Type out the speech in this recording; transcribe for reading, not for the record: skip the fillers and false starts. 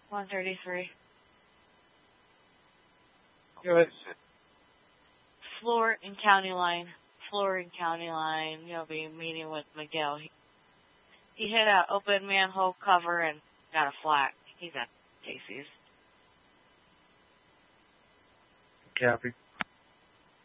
133. Good. Floor and county line. Floor and county line. You'll be meeting with Miguel. He hit an open manhole cover and got a flat. He's at Casey's. Copy.